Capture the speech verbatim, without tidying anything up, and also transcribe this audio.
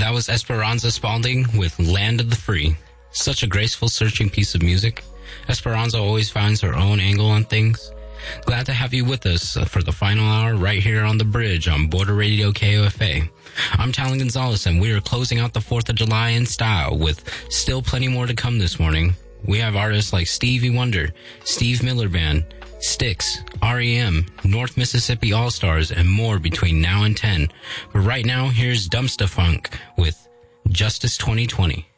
That was Esperanza Spalding with Land of the Free. Such a graceful, searching piece of music. Esperanza always finds her own angle on things. Glad to have you with us for the final hour right here on The Bridge on Border Radio K O F A. I'm Talon Gonzalez, and we are closing out the fourth of July in style with still plenty more to come this morning. We have artists like Stevie Wonder, Steve Miller Band, Styx, R E M, North Mississippi All-Stars, and more between now and ten. But right now, here's Dumpsta Funk with Justice twenty twenty.